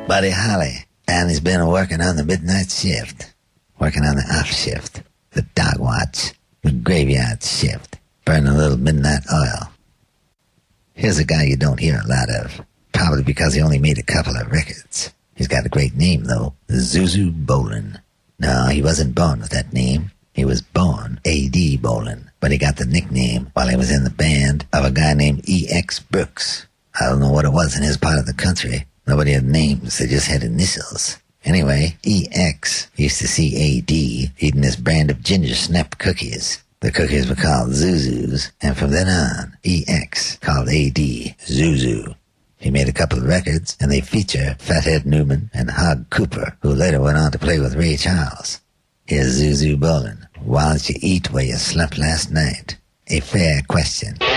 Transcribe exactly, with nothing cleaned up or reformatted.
Buddy Holly, and he's been working on the midnight shift, working on the off shift, the dog watch, the graveyard shift, burning a little midnight oil. Here's a guy you don't hear a lot of, probably because he only made a couple of records. He's got a great name, though, Zuzu Bolin. No, he wasn't born with that name. He was born A D Bolin, but he got the nickname while he was in the band of a guy named E X Brooks. I don't know what it was in his part of the country. Nobody had names, they just had initials. Anyway, E X used to see A D eating this brand of ginger snap cookies. The cookies were called Zuzus, and from then on, E X called A D Zuzu. He made a couple of records, and they feature Fathead Newman and Hog Cooper, who later went on to play with Ray Charles. Here's Zuzu Bolin. Why don't you eat where you slept last night? A fair question.